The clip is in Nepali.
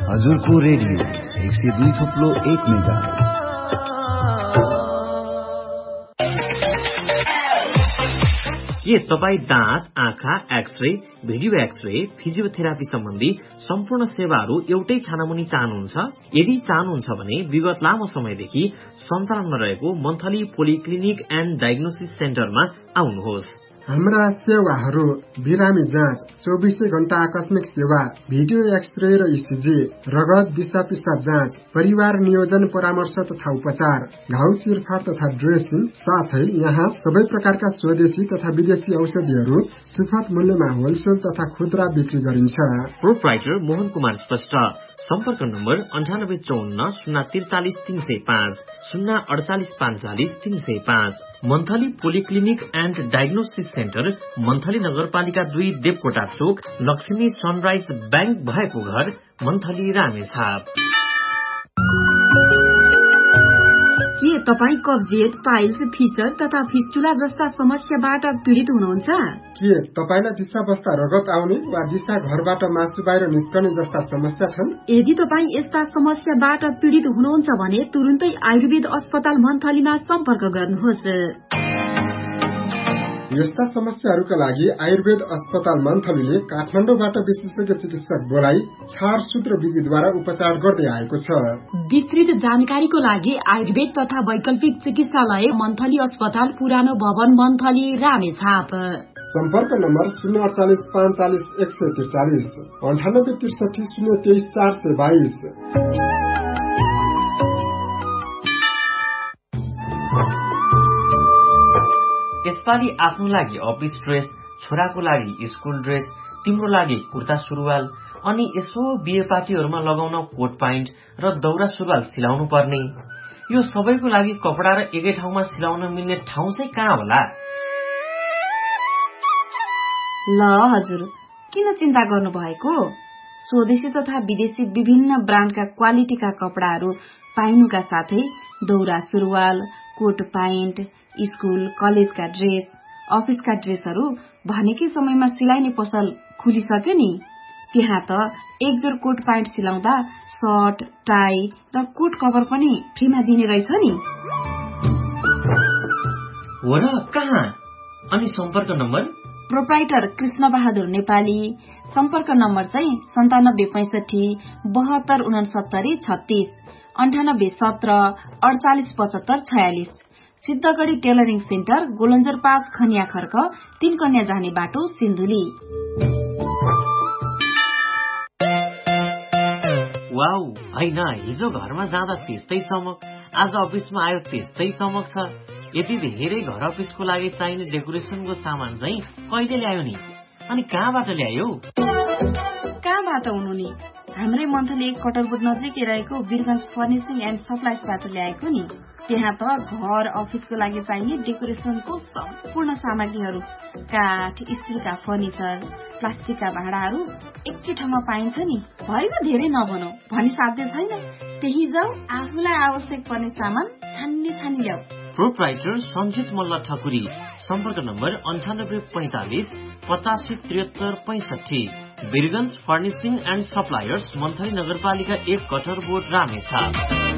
हजुरको रेडियो 102.1 मेगाहर्ज। के तपाईँ दाँत, आँखा, एक्सरे, भिडियो एक्सरे, फिजियोथेरापी सम्बन्धी सम्पूर्ण सेवाहरू एउटै छानामुनि चाहनुहुन्छ? यदि चाहनुहुन्छ भने विगत लामो समयदेखि सञ्चालनमा रहेको मन्थली पोलिक्लिनिक एन्ड डायग्नोसिस सेन्टरमा आउनुहोस्। हाम्रा सेवाहरू बिरामी जाँच, 24 घण्टा आकस्मिक सेवा, भिडियो एक्सरे र इसिजी, रगत दिशा पिसाब जाँच, परिवार नियोजन परामर्श तथा उपचार, घाउ चिरफार तथा ड्रेसिङ, साथै यहाँ सबै प्रकारका स्वदेशी तथा विदेशी औषधिहरू सुपथ मूल्यमा होलसेल तथा खुद्रा बिक्री गरिन्छ। प्रोप्राइटर मोहन कुमार श्रेष्ठ। सम्पर्क number 9854 043 305 048 45 305। Monthly polyclinic and diagnosis centre, monthly नगरपालिका 2, देवकोटा चोक, लक्ष्मी सनराइज बैंक भएको घर, मन्थली रामेछाप। के तपाईँ कब्जियत, पाइल्स, फिसर तथा फिस्टुला जस्ता समस्याबाट पीडित हुनुहुन्छ? के तपाईलाई दिशा बस्दा रगत आउने वा दिशा घरबाट मासु बाहिर निस्कने जस्ता समस्या छन्? यदि तपाईँ यस्ता समस्याबाट पीडित हुनुहुन्छ भने तुरुन्तै आयुर्वेद अस्पताल मन्थलीमा सम्पर्क गर्नुहोस्। यस्ता समस्याहरूका लागि आयुर्वेद अस्पताल मन्थलीले काठमाडौँबाट विशेषज्ञ चिकित्सक बोलाई छारसूत्र विधिद्वारा उपचार गर्दै आएको छ। विस्तृत जानकारीको लागि आयुर्वेद तथा वैकल्पिक चिकित्सालय मन्थली अस्पताल, पुरानो भवन, मन्थली रामेछाप। सम्पर्क नम्बर 048 45 143 98 63 023 422। यसपालि आफ्नो लागि अफिस ड्रेस, छोराको लागि स्कुल ड्रेस, तिम्रो लागि कुर्ता सुरुवाल अनि यसो बिहे पार्टीहरूमा लगाउन कोट प्यान्ट र दौरा सुरुवाल सिलाउनु पर्ने। यो सबैको लागि कपडा र एकै ठाउँमा सिलाउन मिल्ने ठाउँ चाहिँ कहाँ होला? ल हजुर, किन चिन्ता गर्नु भएको? स्वदेशी तथा विदेशी विभिन्न ब्रान्डका क्वालिटीका कपडाहरू पाइनुका साथै दौरा सुरुवाल, कोट प्यान्ट, स्कुल कलेजका ड्रेस, अफिसका ड्रेसहरू भनेकै समयमा सिलाइने पसल खुलिसक्यो नि। त्यहाँ त एक जोर कोट प्यान्ट सिलाउँदा सर्ट, टाई र कोट कभर पनि फ्रीमा दिने रहेछ नि। हो र, कहाँ? अनि सम्पर्क नम्बर? प्रोप्राइटर कृष्ण बहादुर नेपाली। सम्पर्क नम्बर चाहिँ 9765 72 69 36 98 17 48 75 46। सिद्धगढ़ी टेलरिङ सेन्टर, गोलन्जर पास, खनिया खर्क, 3 कन्या जाने बाटो, सिन्धुली। वाउ, हैन, हिजो घरमा जाँदा त्यस्तै चमक, आज अफिसमा आयो त्यस्तै चमक छ। यति धेरै घर अफिसको लागि चाहिने डेकोरेसनको सामान चाहिँ कहिले ल्यायो नि? अनि कहाँबाट ल्यायो? कहाँबाट हुनु नि? हाम्रै मन्थली कटरबोट नजिकै रहेको वीरगञ्ज फर्निशिङ एन्ड सप्लाइजबाट ल्याएको नि। त्यहाँ त घर अफिसको लागि चाहिने डेकोरेसनको सम्पूर्ण सामग्रीहरू, काठ, स्टिलका फर्निचर, प्लास्टिकका भाँडाहरू एकै ठाउँमा पाइन्छ नि। भएन धेरै नभनौ, भनी साध्य छैन। त्यही जाऊ, आफूलाई आवश्यक पर्ने सामान छानी ल्याऊ। प्रोप्राइटर सञ्जित मल्ल ठकुरी। सम्पर्क number 9845 85 73 65। Birgunj furnishing and suppliers, monthly नगरपालिका 1, कटरबोट, रामेछाप।